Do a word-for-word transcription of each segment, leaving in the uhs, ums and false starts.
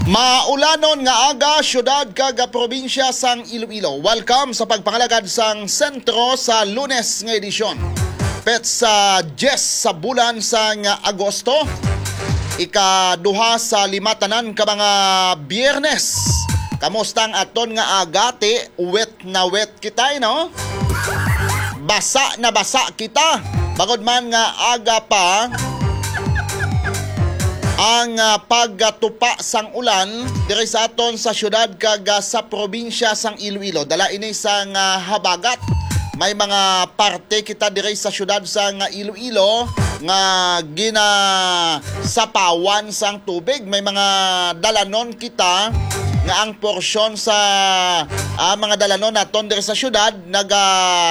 Maulanon nga aga, syudad kaga probinsya sang Iloilo. Welcome sa pagpangalagad sang sentro sa Lunes nga edisyon. Pet sa Jess sa bulan sang Agosto. Ikaduha sa limatanan ka mga Biyernes. Kamusta ang aton nga agate? Wet na wet kita, no? Basa na basa kita. Bagod man nga aga pa ang uh, pagtupa sang ulan diri sa aton sa syudad kaga sa probinsya sang Iloilo. Dala ini sang uh, habagat. May mga parte kita diri sa syudad sang Iloilo nga ginasapawan sang tubig. May mga dalanon kita nga ang porsyon sa uh, mga dalanon naton diri sa syudad naga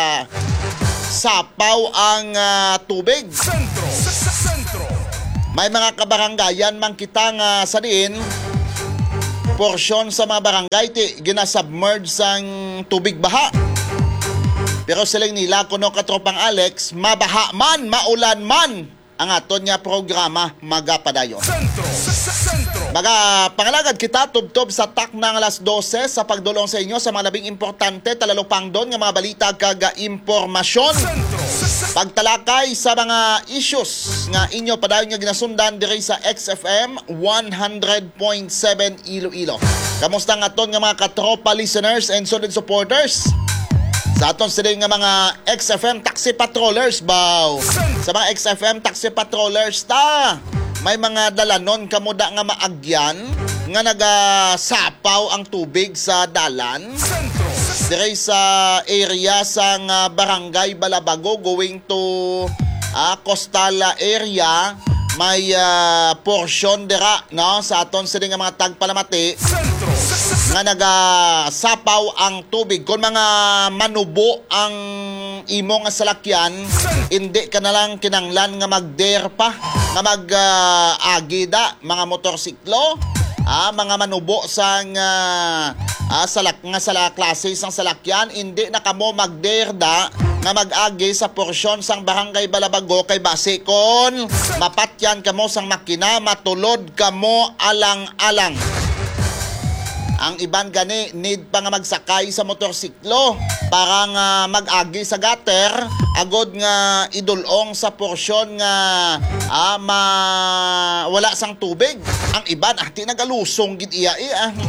sapaw ang uh, tubig. Sentro, sentro. May mga kabaranggayan man kita nga sa diin, porsyon sa mga barangay ti ginasubmerge sang tubig baha. Pero silang nila kuno katropang Alex, mabaha man, maulan man ang aton nga programa magapadayon. Sentro, sentro. Maga pangalagad kita tubtob sa tak ng alas dose sa pagdulong sa inyo sa mga labing importante talalupang doon nga mga balita kaga impormasyon. Sentro. Pagtalakay sa mga issues nga inyo padayon nga ginasundan diri sa X F M one hundred point seven Iloilo. Kamusta nga aton nga mga katropa listeners and solid supporters? Sa aton sila nga mga X F M taxi patrollers baw. Sa mga X F M taxi patrollers ta, may mga dalanon kamuda nga maagyan nga nagasapaw ang tubig sa dalan. Dire sa area sang uh, Barangay Balabago going to uh, coastal area, may uh, portion dira no sa aton sila nga mga tagpalamati nga nagasapaw ang tubig. Kung mga manubo ang imo nga salakyan, hindi ka na lang kinanglan nga magder pa nga mag-agi uh, da mga motorsiklo, ah, mga manubo sang uh, ah, salak nga sala klase sang salakyan, hindi na kamo magderda nga mag-agi sa porsyon sang Barangay Balabago kay base kon mapatyan kamo sang makina, matulod kamo alang-alang. Ang iban gani need pa nga magsakay sa motorsiklo para nga mag-agi sa gutter agod nga idulong sa porsyon nga ah, ma wala sang tubig. Ang iban ah ti nagalusong gid iya eh, ah.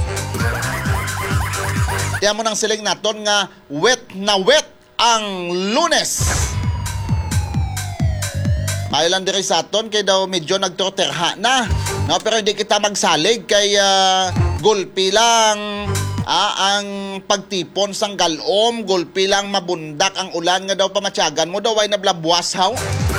Tiyan mo nang siling naton nga wet na wet ang Lunes. Mailan diri sa aton kay daw medyo nagtorterha na. No, pero hindi kita magsalig kay uh, gulpi lang ah, ang pagtipon sang galom, gulpi lang mabundak ang ulan nga daw pamatyagan mo daw ay nablabwas haw.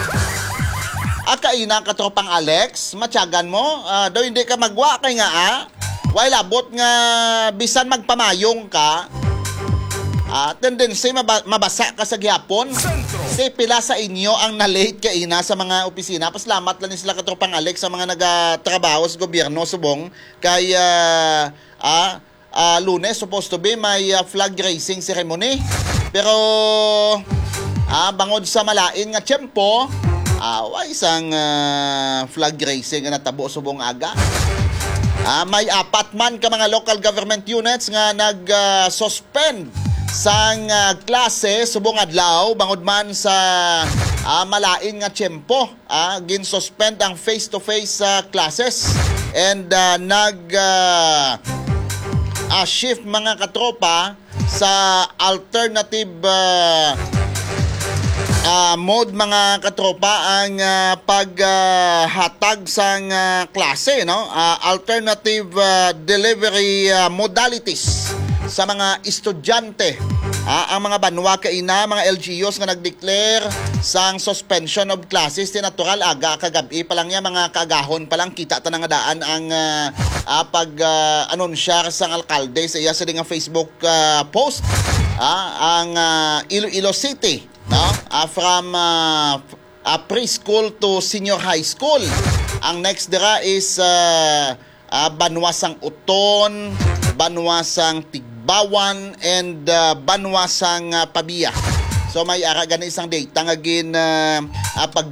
Akaina ka tropang Alex, matyagan mo, uh, daw hindi ka magwa kay nga ah. Way labot nga bisan magpamayong ka, ah, tendency mab- mabasa ka sa gyapon. Si pila sa inyo ang na-late ka ina sa mga opisina. Pasalamat lang sila katropang Alex sa mga nagatrabaho sa gobyerno subong kay uh, ah, uh, Lunes supposed to be may uh, flag raising ceremony. Pero ah, bangod sa malain nga tiyempo, ah, way isang uh, flag raising nga natabo subong aga. Ah, may apat man ka mga local government units nga nag-suspend uh, sang uh, klase subong adlaw bangod man sa uh, malain nga tiyempo. Ah, gin-suspend ang face-to-face uh, classes and uh, nag uh, uh, shift mga katropa sa alternative uh, uh, mode mga katropa ang uh, paghatag uh, sang uh, klase no, uh, alternative uh, delivery uh, modalities sa mga estudyante. Ah, ang mga banwa kaina, mga L G Us nga nag-declare sang suspension of classes ti natural aga kagabi pa lang ya mga kagahon pa lang kita ta nga daan ang uh, uh, pag uh, anunsyar sang alkalde sa iya sa nga Facebook uh, post. Ah, ang uh, Iloilo City, no? Uh, from uh, uh, preschool to senior high school. Ang next dira is uh, uh, Banwasang Uton, Banwasang Tigbawan, and uh, Banwasang uh, Pabiya. So may ara gani isang data nga gin uh, uh, pagwa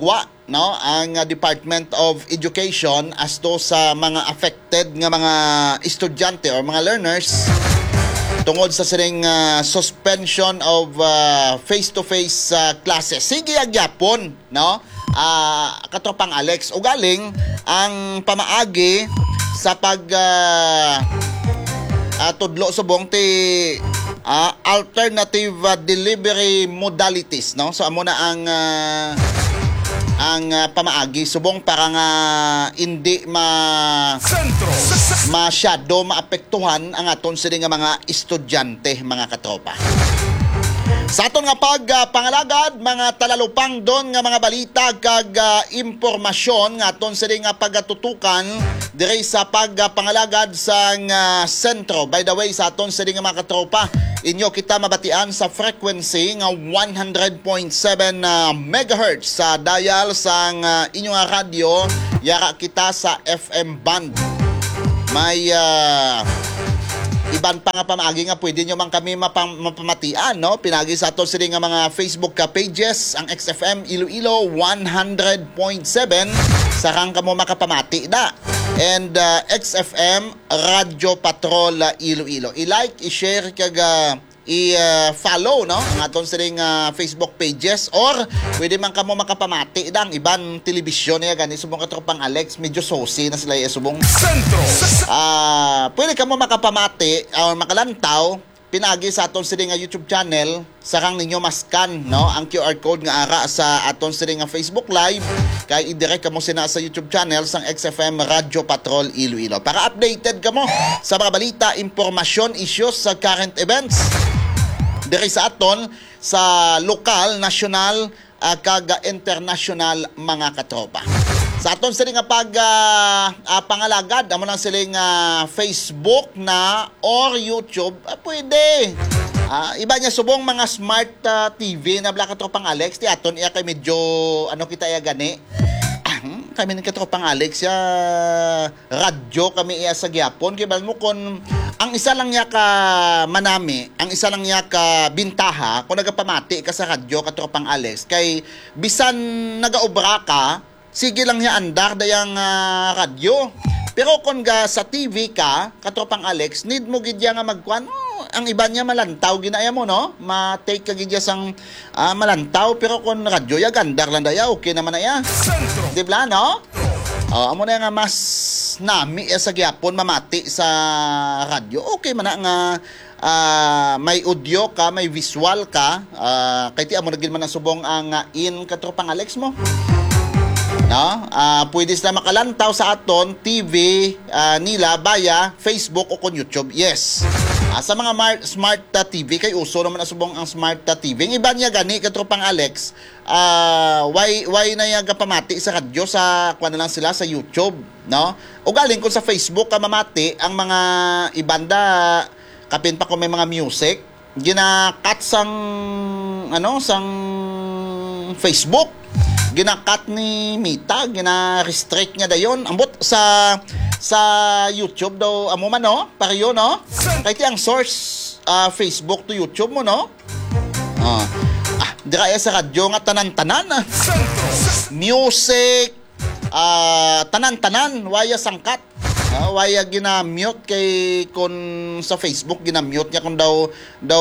no ang uh, Department of Education as to sa mga affected nga mga estudyante or mga learners tungod sa sining uh, suspension of uh, face-to-face uh, classes. Sige agyapon, no? Uh, katropang Alex, ugaling ang pamaagi sa pag uh, uh, tudlo subong ti uh, alternative uh, delivery modalities, no? So amo na ang uh, ang uh, pamaagi subong para nga hindi ma Sentro. masyado maapektuhan ang aton sini nga mga estudyante, mga katropa. Sa aton nga pag uh, pangalagad, mga talalupang doon nga mga balita kag uh, impormasyon nga aton sini nga pagatutukan diri sa pag uh, pangalagad sa uh, sentro. By the way, sa aton sini nga mga katropa, inyo kita mabatian sa frequency nga one hundred point seven uh, megahertz sa dial sa uh, inyong radyo. Yara kita sa F M band. May uh, iban pa nga pamaagi nga pwede nyo man kami mapam mapamatian, no? Pinagi sa aton sila nga mga Facebook ka pages, ang X F M Iloilo one hundred point seven, sarang kamo makapamati da. And uh, X F M Radyo Patrol uh, Iloilo. I-like, i-share kag uh, i-follow, no? Ang aton siling uh, Facebook pages or pwede man kamo makapamati dang iban telebisyon niya gani subong katropang Alex, medyo sosi na sila eh subong sentro. Ah, uh, pwede kamo makapamati or makalantaw pinagi sa aton siling nga YouTube channel, sarang ninyo maskan, no, ang Q R code nga ara sa aton siling nga Facebook live kay i-direct kamo sina sa YouTube channel sang X F M Radyo Patrol Iloilo para updated kamo sa mga balita, impormasyon, issues sa current events diri sa aton sa lokal, national, uh, kag international, mga katropa. Sa aton sila nga pag uh, uh, pangalagad, amo lang sila nga Facebook na or YouTube, uh, pwede. Uh, iba niya subong mga smart uh, T V na bla katropang Alex, ti aton iya kay medyo ano kita iya gani. Ah, hmm, kami ni katropang Alex ya radyo kami iya sa gyapon kay bal mo kon ang isa lang niya ka manami, ang isa lang niya ka bintaha kung nagapamati ka sa radyo katropang Alex kay bisan nagaobra ka, sige lang niya andar dayang uh, radyo. Pero kung ga sa T V ka, katropang Alex, need mo gidya nga magkuan, oh, ang iba niya malantaw ginaya mo, no? Ma-take ka gidya sang uh, malantaw, pero kung radyo ya gandar lang daya, okay naman na ya. Di ba, no? Oh, amo na nga mas nami sa gyapon mamati sa radyo. Okay man na nga uh, may audio ka, may visual ka, uh, kay ti amo na gid man subong ang uh, in katropang Alex mo. No? Uh, pwede sila makalantaw sa aton T V uh, nila via Facebook o kon YouTube. Yes. Uh, sa mga mar- smart uh, T V kay uso naman asubong ang smart uh, T V. Ang iba niya gani katropang Alex, uh, why why na yaga pamati sa radyo sa kuan na lang sila sa YouTube, no? O galing kung sa Facebook ka mamati ang mga ibanda kapin pa kung may mga music gina-cut sang ano sang Facebook, gina-cut ni Mita, gina-restrict niya dayon. Ambot sa sa YouTube daw amo man, no? Pareho, no? Kay ti ang source uh, Facebook to YouTube mo, no? Uh, ah, dira sa radyo nga tanan-tanan. Ah. Music, uh, tanan-tanan, waya sangkat. Uh, waya gina-mute kay kon sa Facebook gina-mute niya kung daw daw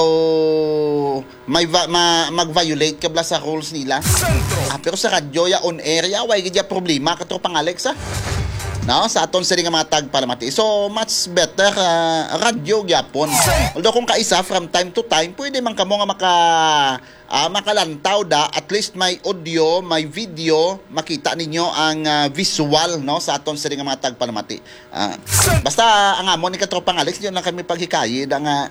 may va- ma- mag-violate ka bla sa rules nila. Ah, pero sa radyo ya on air ya waya gid problema katropang Alex, ah. No, sa aton sila nga mga tagpalamati. So, much better uh, radyo gyapon. Although kung kaisa from time to time, pwede man kamo nga maka uh, makalantaw da, at least may audio, may video, makita ninyo ang uh, visual, no, sa aton sila nga mga tagpalamati. Uh, basta ang amon ni katropang Alex, yun lang kami paghikayi da nga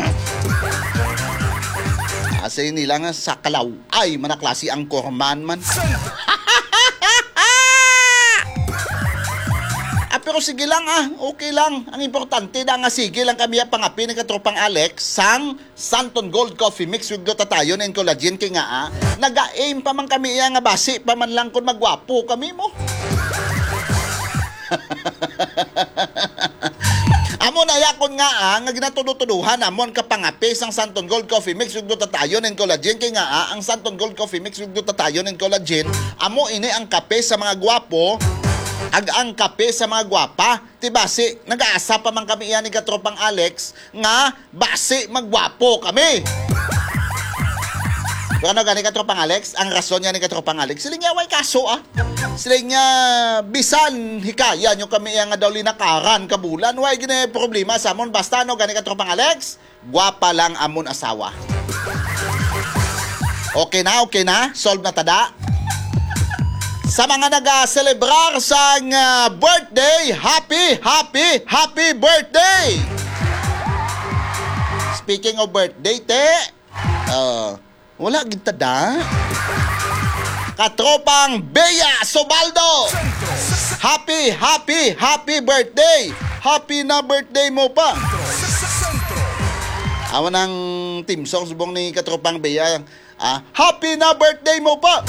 kasi nila nga sa kalaw ay manaklase ang korman man. Pero sige lang, ah, okay lang. Ang importante na nga sige lang kami ang pangapi ng katropang Alex sang Santon Gold Coffee Mix with glutathione and collagen kay nga, ah, naga-aim pa man kami iya nga basi pa man lang kung magwapo kami mo. Amo na yakon nga, ah, nga ginatudutuduhan amon kapangapi sang Santon Gold Coffee Mix ug glutathione and collagen kay nga ah, ang Santon Gold Coffee Mix ug glutathione and collagen amo ini ang kape sa mga gwapo ag ang kape sa mga gwapa. Ti base nag-aasa pa man kami iyan ni katropang Alex nga base magwapo kami. Pero ano gani katropang Alex? Ang rason niya ni katropang Alex, sila nga way kaso ah. Sila nga bisan hikaya nyo kami nga daw linakaran kabulan. Way gini problema sa amon. Basta ano gani katropang Alex? Gwapa lang amon asawa. Okay na, okay na? Solve na tada? Sa mga nag-celebrar sa uh, birthday, happy, happy, happy birthday! Speaking of birthday, te, uh, wala gita da. Katropang Bea Sobaldo. Happy, happy, happy birthday. Happy na birthday mo pa. Awan ng team song subong ni Katropang Bea. Ah, happy na birthday mo pa.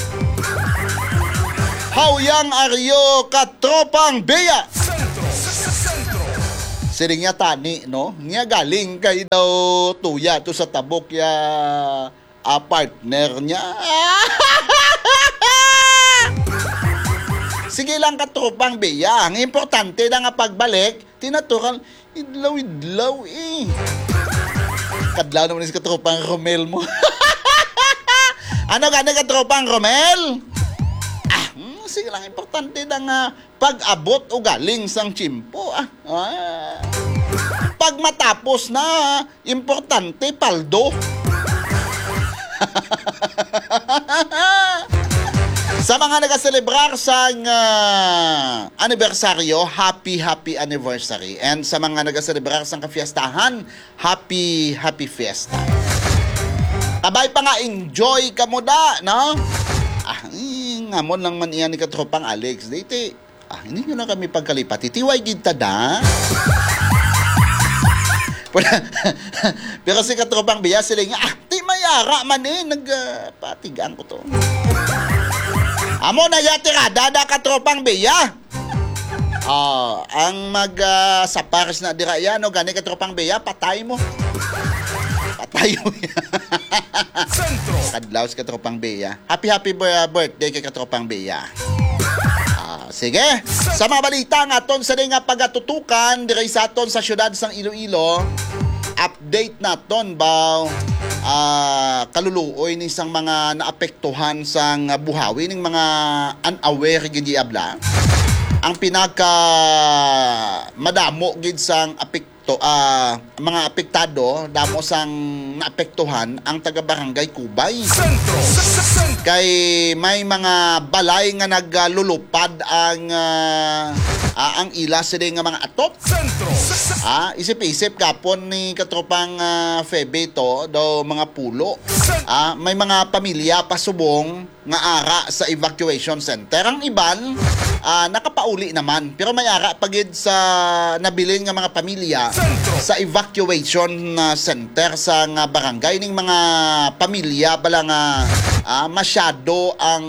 Hawyang Aryo Katropang Bea. Siring niya tani, no? Niya galing kay daw tuya to sa tabok ya a partner niya. Sige lang Katropang Bea. Ang importante na nga pagbalik, tinatural, idlaw-idlaw eh. Kadlaw naman si Katropang Romel mo. Ano gani Katropang Romel? Ah, hmm, sige lang, importante na nga pag-abot o galing sang tsimpo. Ah, ah. Pag matapos na, importante paldo. Sa mga nag-celebrar sa uh, anibersaryo, happy, happy anniversary. And sa mga nag-celebrar sa kafiestahan, happy, happy fiesta. Kabay pa nga, enjoy ka mo da, no? Ah, eh, ngamon lang man iyan ni Katropang Alex. Dito, ah, hindi nyo na kami pagkalipat. Itiway kita da. Pero si Katropang Bea, sila nga, ah, di mayara man eh, nagpatigaan uh, ko to. Amo na yatira, dada Katropang Bea. Ah, ang mag uh, sa Paris na dira yan, no, gani Katropang Bea, patay mo. Patay mo yan. Kadlaw si Katropang Bea. Happy happy birthday kay Katropang Bea. Ah, sige. Sa mga balita nga aton sa nga pagatutukan diri sa aton sa syudad sang Iloilo, update naton ba uh, kaluluoy ni sang mga naapektuhan sang buhawi ning mga unaware gid abla. Ang pinaka madamo gid sang apekto uh, mga apektado damo sang naapektuhan ang taga Barangay Kubay. Kay may mga balay nga naglulupad ang uh, uh, ang ila sa nga mga atop. Ah, isip-isip kapon ni Katropang uh, Febe to daw mga pulo. Ah, may mga pamilya pasubong nga ara sa evacuation center. Ang iban uh, nakapauli naman pero may ara pagid sa nabilin nga mga pamilya sa evacuation uh, center sa nga barangay ning mga pamilya bala nga uh, masyado ang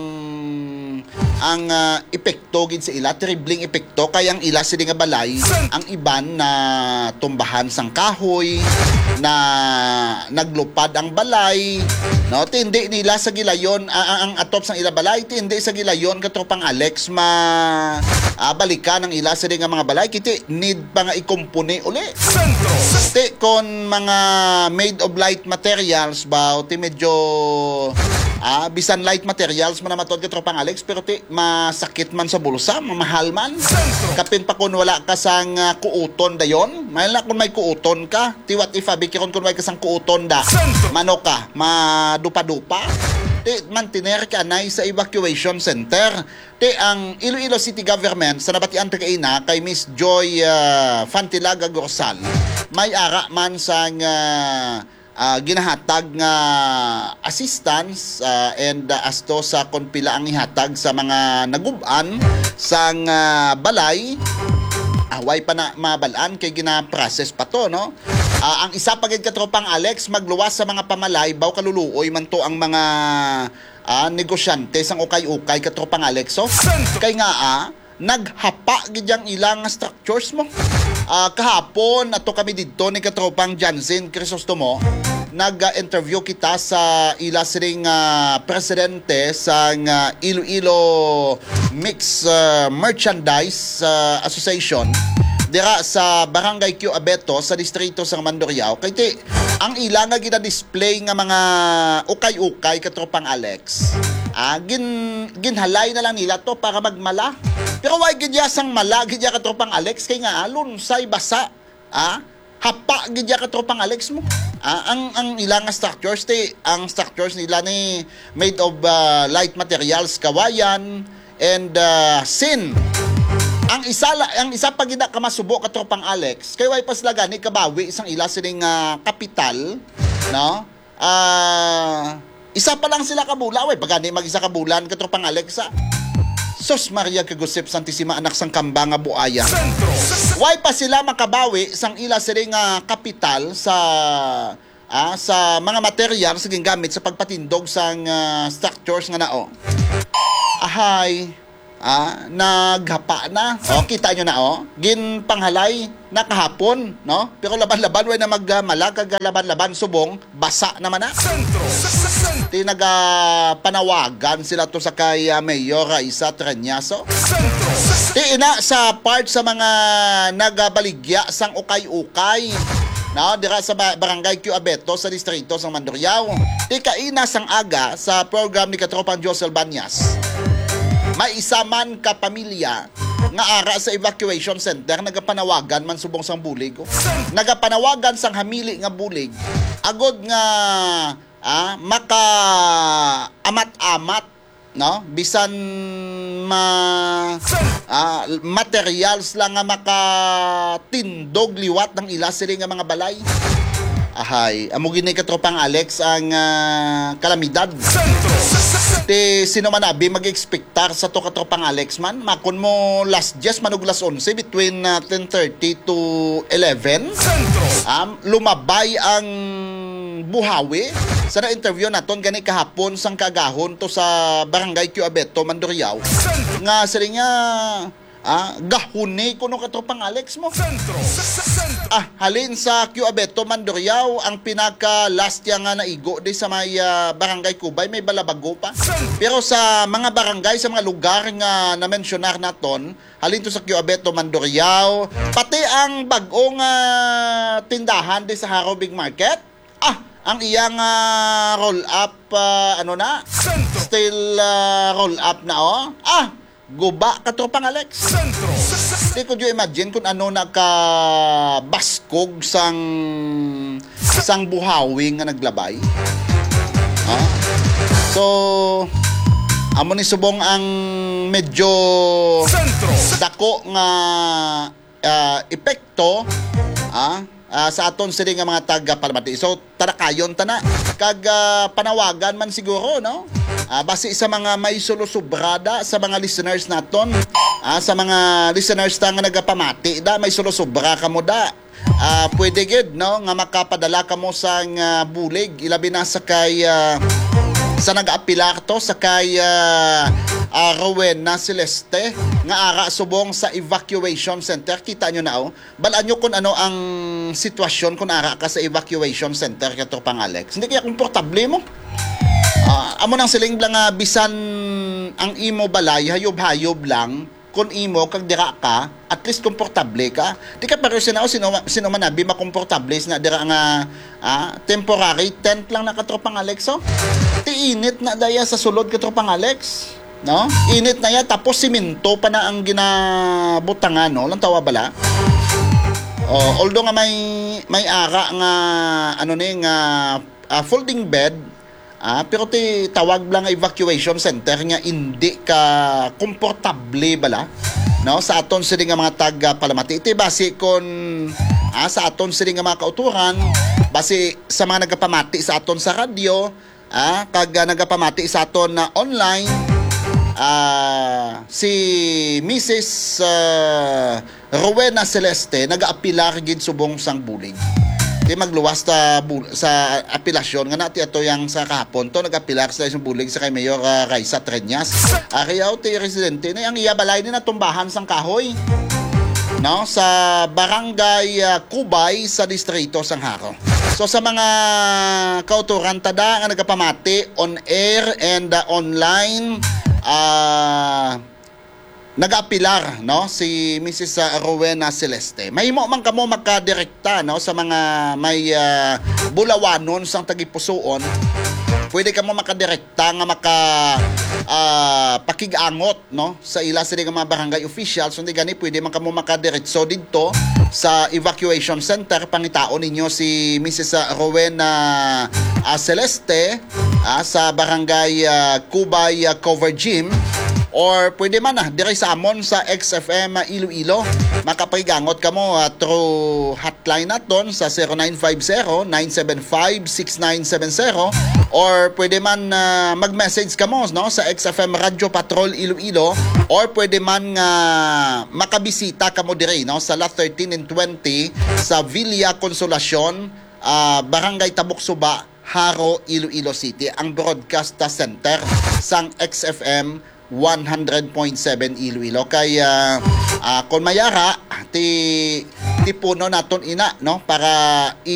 ang uh, epekto gid sa ila, tribling epekto kay ang ila sila nga balay ang iban na tumbahan sang kahoy na naglupad ang balay, no, tindi nila sa gilayon uh, ang atop sang ila balay, tindi sa gilayon Katropang Alex ma uh, balikan ang ila sila nga mga balay kiti need pa nga ikumpuni uli. Ti kon mga made of light materials ba ti medyo ah, bisan light materials man na matod Katropang Alex pero ti masakit man sa bulsa, mamahal man. Kapin pa kung wala ka sang uh, kuuton dayon. Mahal na kung may kuuton ka. Ti what if abikiron kung may kasang kuuton da. Mano ka, madupa-dupa. Ti mantiner ka na sa evacuation center. Ti ang Iloilo City Government sa nabatian tagaina kay Miss Joy uh, Fantilaga Gorsal. May ara man sang uh, Uh, ginahatag nga assistance uh, and uh, asto sa kon pila ang ihatag sa mga nagub-an sang uh, balay away pa na mabalaan kay gina-process pa to, no? Uh, ang isa pagid Katropang Alex magluwas sa mga pamalay baw kaluluoy man to ang mga uh, negosyante sang ukay-ukay Katropang Alex. So kay nga ah, naghapa gidyang ilang structures mo. Uh, kahapon ato kami dito ni katropang Jansen Crisostomo, nag-interview kita sa ila siring uh, presidente sa uh, Iloilo Mix uh, Merchandise uh, Association dira sa Barangay Q Abeto sa distrito sa Mandurriao. Kay ti ang ila nga gina-display nga mga ukay-ukay katropang Alex. Ah, gin ginhalay na lang nila to para magmala. Pero why gidya sang mala gidya katropang Alex kay nga alon say basa. Ah, hapa gidya katropang Alex mo. Ah, ang ang ilang structures ti ang structures nila ni made of uh, light materials, kawayan and uh, sin. Ang isa ang isa pa gid ka masubo katropang Alex kay way paslaga ni kabawi isang ila sining uh, kapital, no? Ah, isa pa lang sila kabula, way pagani mag-isa ka bulan katropang Alexa. Sos Maria kagusip Santissima anak sang kamba nga buaya. Way pa sila makabawi sang ila siring uh, kapital sa ah, sa mga material sa gingamit sa pagpatindog sang uh, structures nga nao. Ahay, ah, naghapa na. O, kita nyo na, o. Gin panghalay na kahapon, no? Pero laban-laban, way na magmala, kag laban-laban, subong, basa naman na. Tinagapanawagan sila to sa kay uh, Mayor Raisa Treñaso. Ti ina sa part sa mga nagabaligya sang ukay-ukay, no? Dira sa Barangay Q Abeto sa distrito sa Mandurriao. Ti kaina sang aga sa program ni katropang Josel Banyas. May isa man ka pamilya nga ara sa evacuation center, nagapanawagan man subong sang bulig. Nagapanawagan sang hamili nga bulig. Agod nga ah, maka amat-amat, no? Bisan ma ah, materials lang nga makatindog liwat ng ila sila nga mga balay. Ahay, amo gini katropang Alex ang uh, kalamidad. Ti sino man abi mag-expectar sa to katropang Alex man, makon mo last yes manug last onse between uh, ten thirty to eleven. Um, lumabay ang buhawi. Sa na-interview naton gani kahapon sang kagahon to sa Barangay Q Abeto, Mandurriao. Nga sila nga ah, gahuni kuno katropang Alex mo. Ah, halin sa Q Abeto, Mandurriao, ang pinaka last yang nga naigo di sa may uh, Barangay Kubay, may balabago pa. Pero sa mga barangay, sa mga lugar nga na-mentionar naton, halin to sa Q Abeto, Mandurriao, pati ang bagong uh, tindahan di sa Haro Big Market, ah, ang iyang uh, roll up, uh, ano na, still uh, roll up na, oh. Ah, guba katropang Alex. Di ko dyo imagine kung ano nakabaskog sang sang buhawi nga naglabay. Ah? So, amo ni subong ang medyo dako nga uh, epekto, ah? Uh, sa aton sila nga mga taga-Palamati. So, tarakayon tana. Kag uh, panawagan man siguro, no? Uh, base sa mga may sulusubrada sa mga listeners naton, uh, sa mga listeners ta nga nagapamati, da, may sulusubra ka mo da. Uh, pwede gid, no? Nga makapadala ka mo sa uh, bulig. Ilabi na sa kay... Uh, sa nag-apilar to sa kay uh, uh, Rowena Celeste nga ara subong sa evacuation center. Kita nyo na, oh. Balaan nyo kung ano ang sitwasyon kung ara ka sa evacuation center katropang Alex. Hindi kaya komportable mo. Uh, amo nang siling lang uh, bisan ang imo balay hayob-hayob lang kung imo kag dira ka, at least komportable ka. Di ka pero sino sino sino man abi makomportable na dira nga ah, temporary tent lang na katropang Alex. Oh. Ti init na daya sa sulod katropang Alex, no? Init na ya tapos simento pa na ang ginabutangan, no? Lang tawa bala. Oh, although nga may may ara nga ano ni nga uh, folding bed, ah, pero ti tawag lang nga evacuation center nga hindi ka komportable bala, no? Sa aton sila nga mga taga Palamati. Iti base kon ah, sa aton sila nga mga kauturan, base sa mga nagapamati sa aton sa radyo, ah, kag nagapamati sa aton na online, ah, si Missus Uh, Rowena Celeste nag-aapilar gid subong sang bulig. Di magluwas ta bul- sa apilasyon nga nati ato yang sa kahapon to nagapilar sa isang bulig sa kay Mayor uh, Raisa Treñas. Ariyaw ti residente na ang iyabalay ni natumbahan sang kahoy. No, sa Barangay uh, Kubay sa distrito Sangharo. So sa mga kauturan tada nga nagapamati on air and uh, online uh, nag-apilar no si Missus Rowena Celeste. Mahimo man kamo makadirekta no sa mga may uh, bulawanon sang tagipusoon. Pwede kamo makadirekta nga maka uh, pakigangot no sa ila sa mga barangay officials undi gani pwede man kamo makadiretso didto sa evacuation center pangitaon ninyo si Missus Rowena uh, Celeste uh, sa barangay uh, Kubay uh, Cover Gym. Or pwede man na, dire sa amon sa X F M Iloilo. Makapagigangot ka mo uh, through hotline naton sa zero nine five zero, nine seven five, six nine seven zero. Or pwede man uh, mag-message ka mo no, sa X F M Radio Patrol Iloilo. Or pwede man uh, makabisita ka mo dire no, sa lot thirteen and twenty sa Villa Consolacion, uh, Barangay Tabuksuba, Haro, Iloilo City. Ang broadcast center sang X F M one hundred point seven Iloilo. Kaya uh, kung mayara ti ti puno naton ina no para i